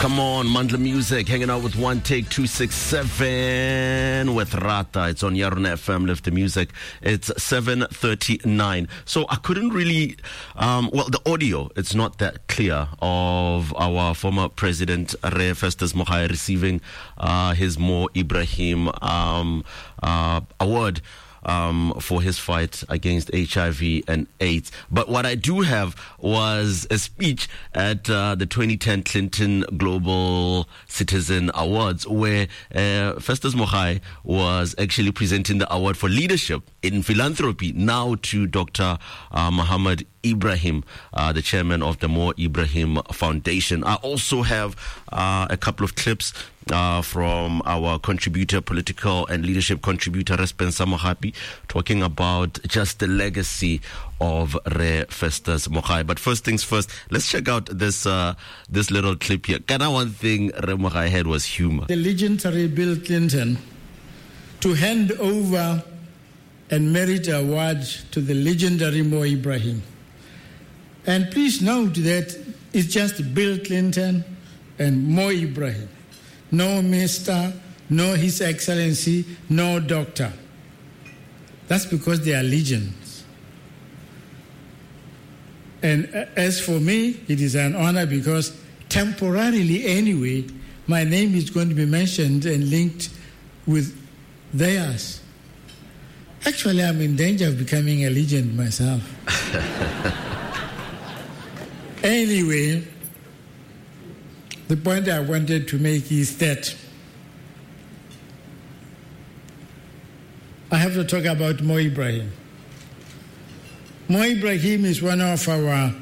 Come on, Mandla Music, hanging out with One Take 267 with Rata. It's on Yarona FM, Lift the Music. It's 7:39. So I couldn't really, the audio, it's not that clear of our former president, Re Festus Mogae, receiving his Mo Ibrahim award. For his fight against HIV and AIDS. But what I do have was a speech at the 2010 Clinton Global Citizen Awards where Festus Mogae was actually presenting the award for leadership in philanthropy now to Dr. Muhammad Ibrahim, the chairman of the Mo Ibrahim Foundation. I also have a couple of clips from our contributor, political and leadership contributor, Spencer Mohapi, talking about just the legacy of Re Festus Mogae. But first things first, let's check out this little clip here. One thing Re Mogae had was humor. The legendary Bill Clinton to hand over and merit award to the legendary Mo Ibrahim. And please note that it's just Bill Clinton and Mo Ibrahim. No Mr., no His Excellency, no Doctor. That's because they are legends. And as for me, it is an honor because temporarily anyway, my name is going to be mentioned and linked with theirs. Actually, I'm in danger of becoming a legend myself. Anyway, the point I wanted to make is that I have to talk about Mo Ibrahim. Mo Ibrahim is one of our